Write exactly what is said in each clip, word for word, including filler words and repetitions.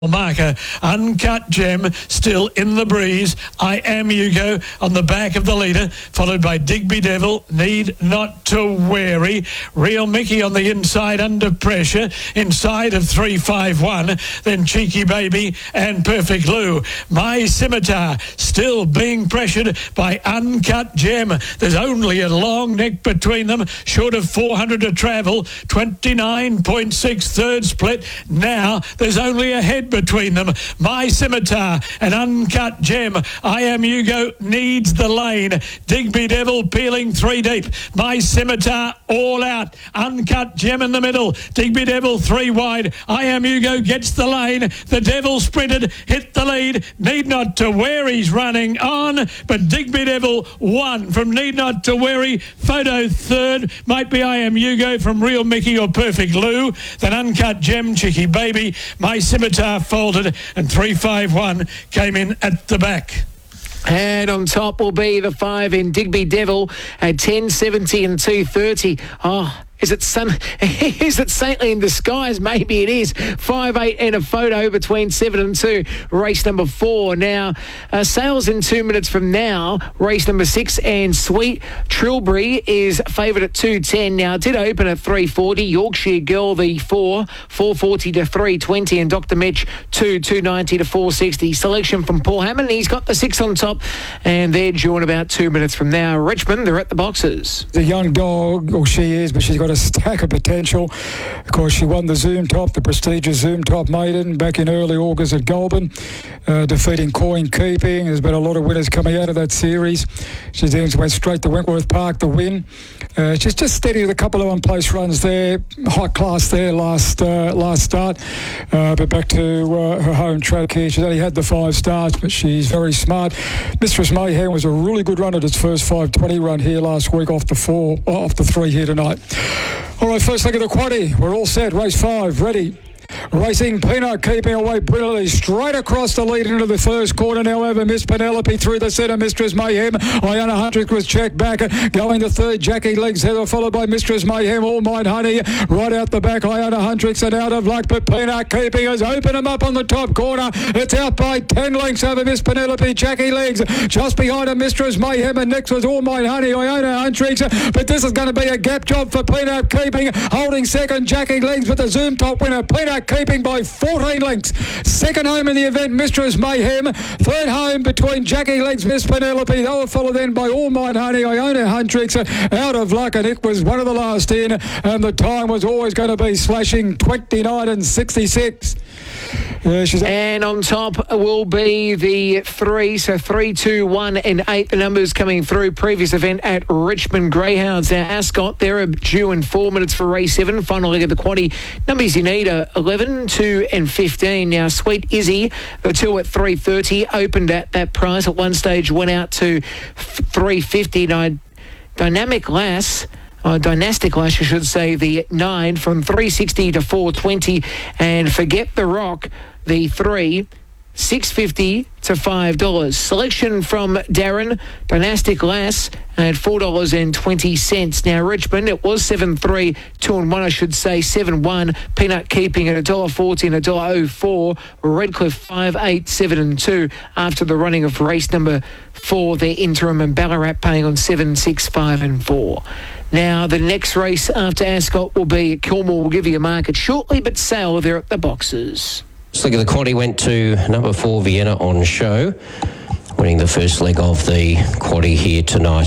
marker. Uncut Gem still in the breeze. I Am Hugo on the back of the leader, followed by Digby Devil. Need Not to Weary. Real Mickey on the inside under pressure, inside of three five one. Then Cheeky Baby and Perfect Lou. My Scimitar still being pressured by Uncut Gem. There's only a long neck between them, short of four hundred to travel. twenty-nine point six third split. Now there's only a head between them. My Scimitar and Uncut Gem. I Am Hugo needs the lane. Digby Devil peeling three deep. My Scimitar all out. Uncut Gem in the middle. Digby Devil three wide. I Am Hugo gets the lane. The Devil sprinted, hit the lead. Need Not to Weary's running on, but Digby Devil won from Need Not to Weary. Photo third. Might be I Am Hugo from Real Mickey or Perfect Lou. Then Uncut Gem, Cheeky Baby. My Scimitar folded, and three five one came in at the back. And on top will be the five in Digby Devil at ten seventy and two thirty. Oh, is it sun? Is it saintly in disguise? Maybe it is. Five eight and a photo between seven and two. Race number four. Now, uh, sales in two minutes from now. Race number six and Sweet Trilbury is favoured at two ten. Now, it did open at three forty. Yorkshire Girl the four, four forty to three twenty, and Doctor Mitch two, two ninety to four sixty. Selection from Paul Hammond. He's got the six on top, and they're due in about two minutes from now. Richmond, they're at the boxes. The young dog, or she is, but she's got a stack of potential. Of course, she won the Zoom Top, the prestigious Zoom Top Maiden back in early August at Goulburn, uh, defeating Coin Keeping. There's been a lot of winners coming out of that series. She then went straight to Wentworth Park to win. Uh, she's just steady with a couple of on-place runs there. High class there last uh, last start. Uh, but back to uh, her home track here. She's only had the five starts, but she's very smart. Mistress Mayhem was a really good run at its first five twenty run here last week off the four, off the three here tonight. All right, first look at the quaddie. We're all set. Race five, ready. Racing Peanut keeping away brilliantly straight across the lead into the first corner now over Miss Penelope through the centre. Mistress Mayhem. Iona Huntrick was checked back. Going to third, Jackie Legs Heather, followed by Mistress Mayhem. All Mine Honey right out the back. Iona Huntrick's and out of luck, but Peanut keeping has opened him up on the top corner. It's out by ten lengths over Miss Penelope. Jackie Legs just behind her, Mistress Mayhem, and next was All Mine Honey. Iona Huntrick's, but this is going to be a gap job for Peanut keeping. Holding second, Jackie Legs with the Zoom Top winner. Peanut keeping by fourteen lengths. Second home in the event, Mistress Mayhem. Third home between Jackie Legs, Miss Penelope. They were followed then by All Mine Honey, Iona Huntrix, out of luck, and it was one of the last in, and the time was always going to be slashing twenty-nine and sixty-six. Yeah, she's and on top will be the three, so three, two, one, and eight. The numbers coming through. Previous event at Richmond Greyhounds. Now, Ascot, they're due in four minutes for race seven. Final leg of the quaddie. Numbers you need are eleven, two, and fifteen. Now, Sweet Izzy, the two at three thirty, opened at that price. At one stage, went out to three fifty. Now, Dynamic Lass. Uh, Dynastic Lash, I should say, the nine from three sixty to four twenty, and Forget the Rock, the three, six fifty to five dollars. Selection from Darren, Dynastic Lass at four dollars and twenty cents. Now, Richmond, it was seven three, two and one, I should say, seven one. Peanut keeping at one dollar forty and one dollar oh four. Redcliffe five eight, seven and two after the running of race number four, their interim, and Ballarat paying on seven six, five and four. Now, the next race after Ascot will be at Kilmore. We'll give you a market shortly, but Sale, they're at the boxes. First leg of the quaddie went to number four, Vienna on Show, winning the first leg of the quaddie here tonight.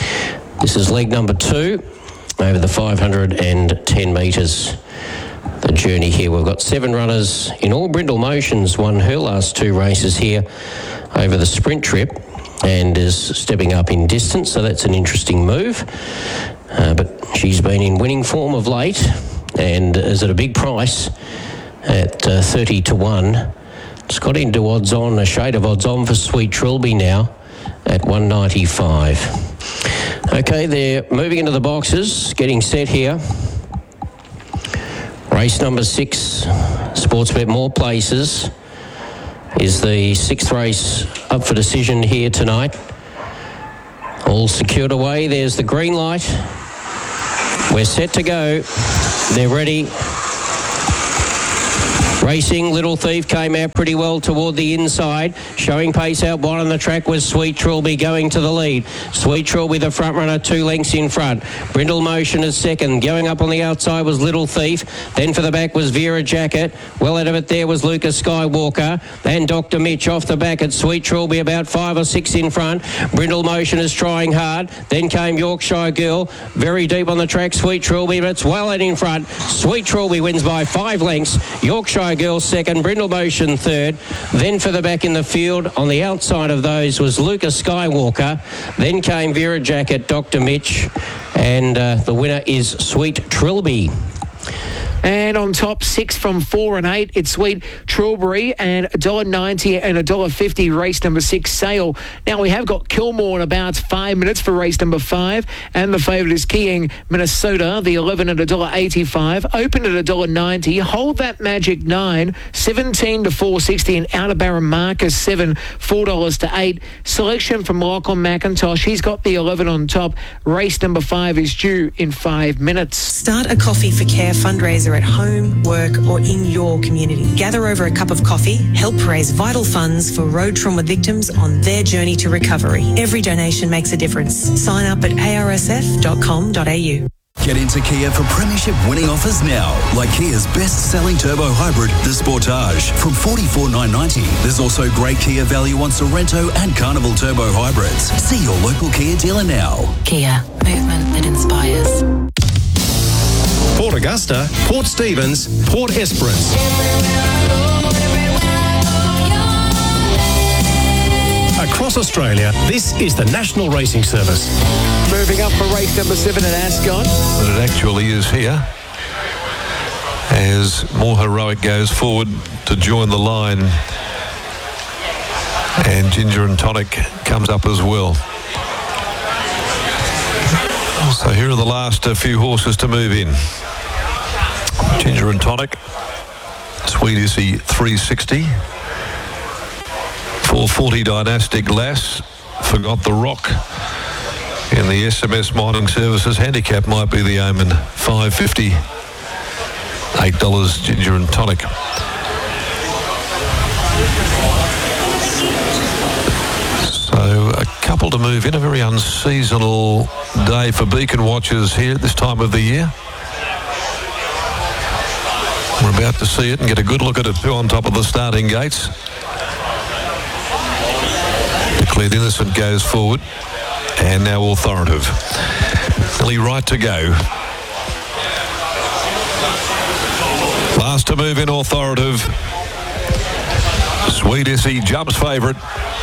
This is leg number two, over the five hundred ten metres. The journey here, we've got seven runners in all. Brindle Motions won her last two races here over the sprint trip and is stepping up in distance, so that's an interesting move. Uh, but she's been in winning form of late and is at a big price at uh, thirty to one. It's got into odds on, a shade of odds on for Sweet Trilby now at one ninety-five. Okay, they're moving into the boxes, getting set here. Race number six, Sportsbet More Places, is the sixth race up for decision here tonight. All secured away. There's the green light. We're set to go. They're ready. Racing, Little Thief came out pretty well toward the inside. Showing pace out wide on the track was Sweet Trilby going to the lead. Sweet Trilby, the front runner, two lengths in front. Brindle Motion is second. Going up on the outside was Little Thief. Then for the back was Vera Jacket. Well out of it there was Lucas Skywalker. Then Doctor Mitch off the back at Sweet Trilby, about five or six in front. Brindle Motion is trying hard. Then came Yorkshire Girl. Very deep on the track, Sweet Trilby, but it's well out in front. Sweet Trilby wins by five lengths. Yorkshire Girl second. Brindle Motion third. Then for the back in the field, on the outside of those was Lucas Skywalker. Then came Vera Jacket, Doctor Mitch, and uh, the winner is Sweet Trilby. And on top, six from four and eight, it's Sweet Trilby and one dollar ninety and one dollar fifty, race number six, Sale. Now, we have got Kilmore in about five minutes for race number five, and the favourite is Keying, Minnesota, the eleven at one dollar eighty-five, open at one dollar ninety, Hold That Magic nine, seventeen to four sixty, and Outer Barron Marcus seven, four dollars to eight. Selection from Lachlan McIntosh, he's got the eleven on top. Race number five is due in five minutes. Start a Coffee for Care fundraiser at home, work or in your community. Gather over a cup of coffee, help raise vital funds for road trauma victims on their journey to recovery. Every donation makes a difference. Sign up at a r s f dot com dot a u. Get into Kia for premiership winning offers now, like Kia's best-selling turbo hybrid, the Sportage, from forty-four thousand nine hundred ninety dollars. There's also great Kia value on Sorrento and Carnival turbo hybrids. See your local Kia dealer now. Kia, movement that inspires. Port Augusta, Port Stephens, Port Esperance. Across Australia, this is the National Racing Service. Moving up for race number seven at Ascot. But it actually is here, as More Heroic goes forward to join the line, and Ginger and Tonic comes up as well. So here are the last uh, few horses to move in. Ginger and Tonic, Sweet Issy three sixty, four forty Dynastic Lass, Forgot the Rock, in the S M S Mining Services handicap might be the omen, five fifty, eight dollars Ginger and Tonic. So a couple to move in, a very unseasonal day for beacon watchers here at this time of the year. We're about to see it and get a good look at it too on top of the starting gates. Declared Innocent goes forward, and now Authoritative. Nearly right to go. Last to move in, Authoritative. Sweet Issy jumps favourite.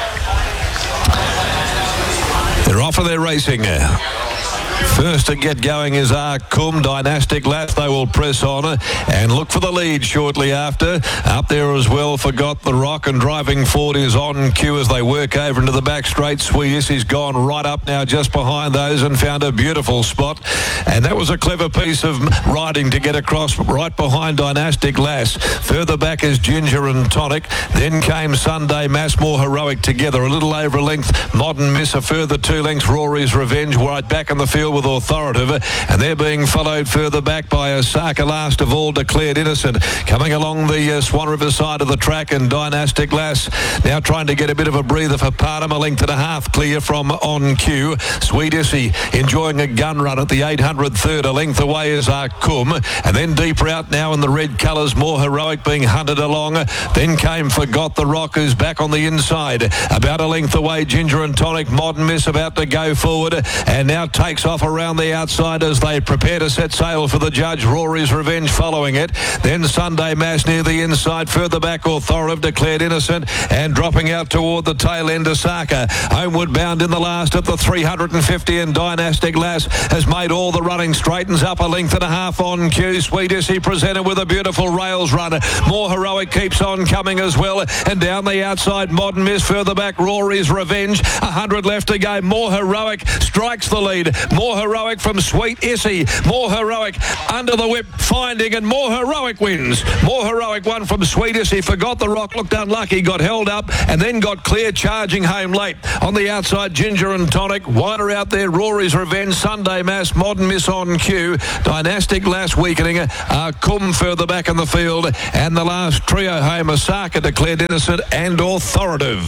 They're off and they're racing. First to get going is Arcum, Dynastic Lass. They will press on and look for the lead shortly after. Up there as well, Forgot the Rock, and driving forward is On Cue as they work over into the back straight. Sweet Issy's gone right up now just behind those and found a beautiful spot. And that was a clever piece of riding to get across right behind Dynastic Lass. Further back is Ginger and Tonic. Then came Sunday Mass, More Heroic together. A little over a length. Modern Miss a further two lengths. Rory's Revenge right back in the field with Authoritative, and they're being followed further back by Osaka, last of all Declared Innocent, coming along the uh, Swan River side of the track, and Dynastic Lass now trying to get a bit of a breather for Parham, a length and a half clear from On Cue. Sweet Issy enjoying a gun run at the eight hundred third, a length away is Arcum, and then deeper out now in the red colours, More Heroic being hunted along. Then came Forgot the Rock, who's back on the inside, about a length away Ginger and Tonic. Modern Miss about to go forward, and now takes off around the outside as they prepare to set sail for the judge. Rory's Revenge following it. Then Sunday Mass near the inside. Further back, Authoritative, Declared Innocent, and dropping out toward the tail end, Osaka. Homeward bound in the last at the three hundred fifty, and Dynastic Lass has made all the running. Straightens up a length and a half On Cue. Sweet Issy presented with a beautiful rails run. More Heroic keeps on coming as well, and down the outside, Modern Miss. Further back, Rory's Revenge. one hundred left to go. More Heroic strikes the lead. More More Heroic from Sweet Issy. More Heroic under the whip, finding, and More Heroic wins. More Heroic won from Sweet Issy. Forgot the Rock, looked unlucky, got held up, and then got clear, charging home late. On the outside, Ginger and Tonic. Wider out there, Rory's Revenge, Sunday Mass, Modern Miss on cue. Dynastic Last Weakening. Uh, Cum further back in the field. And the last trio home, Osaka declared innocent and authoritative.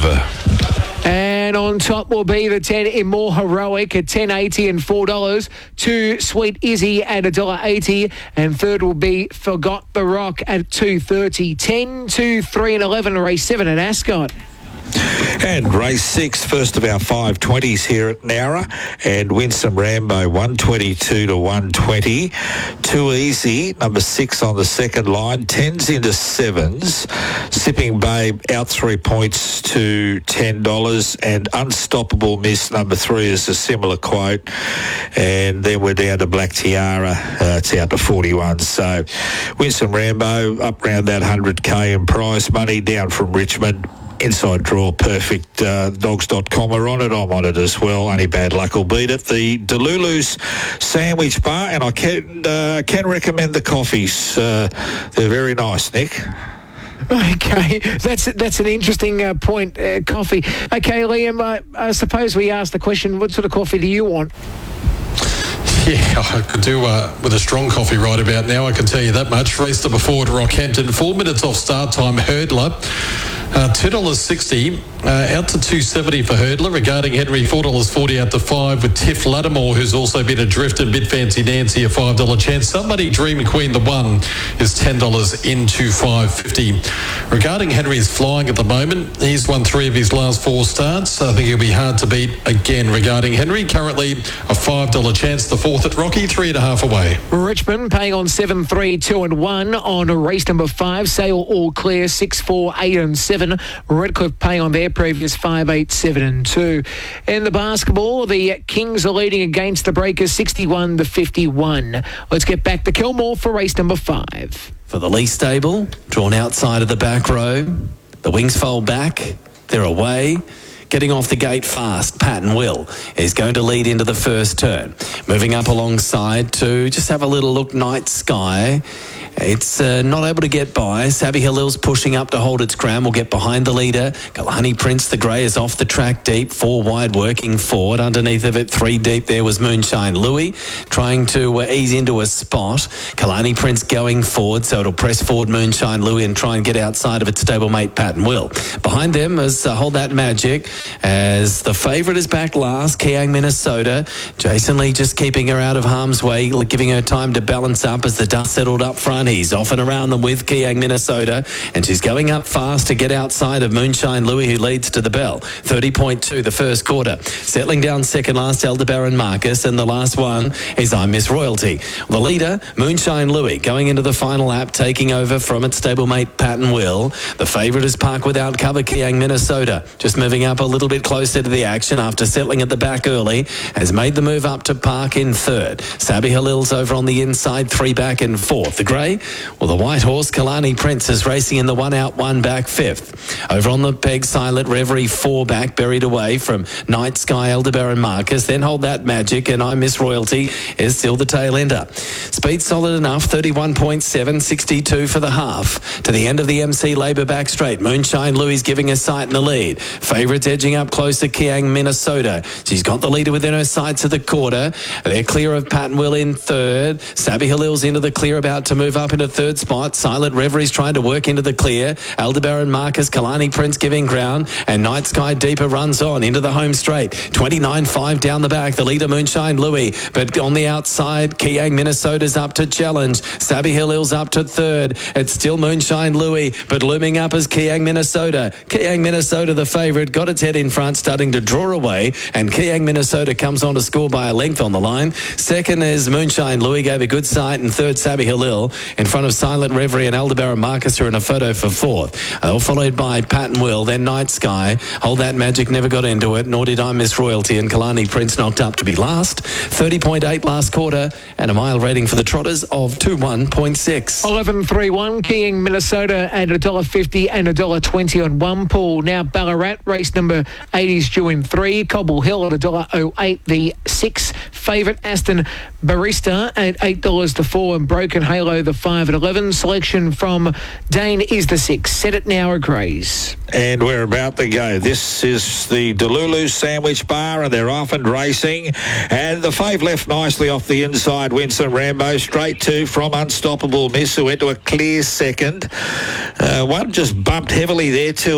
And on top will be the ten in More Heroic at ten eighty and four dollars. Two Sweet Izzy at one dollar eighty. And third will be Forgot the Rock at two thirty. ten, two, three and eleven, race seven at Ascot. And race six, first of our five twenties here at Nowra, and Winsome Rambo one twenty-two to one twenty. Too Easy, number six on the second line, tens into sevens. Sipping Babe out three points to ten dollars, and Unstoppable Miss number three is a similar quote. And then we're down to Black Tiara, uh, it's out to forty-one. So Winsome Rambo up around that one hundred K in prize money, down from Richmond. Inside draw, perfect. Uh, dogs dot com are on it. I'm on it as well. Only bad luck will beat it. The Delulu's Sandwich Bar, and I can uh, can recommend the coffees. Uh, they're very nice, Nick. Okay, that's that's an interesting uh, point, uh, coffee. Okay, Liam, uh, I suppose we asked the question, what sort of coffee do you want? Yeah, I could do uh, with a strong coffee right about now, I can tell you that much. Race number four to Rockhampton, four minutes off start time, Hurdler. Uh, two dollars sixty, uh, out to two dollars seventy for Hurdler. Regarding Henry, four dollars forty out to five with Tiff Lattimore, who's also been adrift, and Bid Fancy Nancy, a five dollar chance. Somebody Dream Queen, the one, is ten dollars into five fifty. Regarding Henry's flying at the moment, he's won three of his last four starts. I think he'll be hard to beat again. Regarding Henry, currently a five dollar chance, the fourth at Rocky, three and a half away. Richmond paying on seven, three, two and one on race number five. Sale all clear, six, four, eight and seven. Redcliffe paying on their previous five, eight, seven and two. In the basketball, the Kings are leading against the Breakers sixty-one to fifty-one. Let's get back to Kilmore for race number five. For the Lee stable, drawn outside of the back row. The wings fold back. They're away. Getting off the gate fast, Patton Will is going to lead into the first turn. Moving up alongside to just have a little look, Night Sky. It's uh, not able to get by. Sabby Halil's pushing up to hold its ground. Will get behind the leader. Kalani Prince, the grey, is off the track deep. Four wide, working forward. Underneath of it, three deep, there was Moonshine Louis, trying to uh, ease into a spot. Kalani Prince going forward, so it'll press forward Moonshine Louis and try and get outside of its stablemate Patton Will. Behind them is uh, Hold That Magic, as the favourite is back last, Kiang, Minnesota. Jason Lee just keeping her out of harm's way, giving her time to balance up as the dust settled up front. He's off and around them with Kiang, Minnesota, and she's going up fast to get outside of Moonshine Louis, who leads to the bell. thirty point two the first quarter. Settling down second last, Aldebaran Marcus, and the last one is I Miss Royalty. The leader, Moonshine Louis, going into the final lap, taking over from its stablemate Patton Will. The favourite is Park Without Cover, Kiang, Minnesota, just moving up a little bit closer to the action after settling at the back early, has made the move up to Park in third. Sabby Halil's over on the inside, three back in fourth. The grey, well, the white horse, Kalani Prince, is racing in the one out, one back fifth. Over on the peg, Silent Reverie, four back, buried away from Night Sky, Aldebaran Marcus. Then Hold That Magic, and I Miss Royalty is still the tail ender. Speed solid enough, thirty-one point seven, sixty-two for the half. To the end of the M C Labour back straight. Moonshine Louis giving a sight in the lead. Favourites edging up close to Kiang, Minnesota. She's got the leader within her sights of the quarter. They're clear of Patton Will in third. Sabby Halil's into the clear, about to move up into third spot. Silent Reverie's trying to work into the clear. Aldebaran Marcus, Kalani Prince giving ground, and Night Sky Deeper runs on into the home straight. twenty-nine five down the back. The leader, Moonshine Louis, but on the outside, Kiang, Minnesota's up to challenge. Sabby Halil's up to third. It's still Moonshine Louis, but looming up is Kiang, Minnesota. Kiang, Minnesota, the favourite, got its head in front, starting to draw away, and Kiang, Minnesota comes on to score by a length on the line. Second is Moonshine Louis, gave a good sight, and third, Sabby Halil in front of Silent Reverie and Aldebaran Marcus are in a photo for fourth. All followed by Pat and Will, then Night Sky. Hold That Magic never got into it, nor did I Miss Royalty, and Kalani Prince knocked up to be last. thirty point eight last quarter, and a mile rating for the Trotters of two one point six. eleven three one, keying Minnesota at one dollar fifty and one dollar twenty on one pool. Now Ballarat, race number eighty is due in three. Cobble Hill at one dollar oh eight, the six favourite. Aston Barista at eight dollars to four, and Broken Halo the five at eleven. Selection from Dane is the six. Set It Now agrees. And we're about to go. This is the Delulu Sandwich Bar, and they're off and racing. And the fave left nicely off the inside. Winsome Rambo straight to from Unstoppable Miss, who went to a clear second. Uh, one just bumped heavily there too.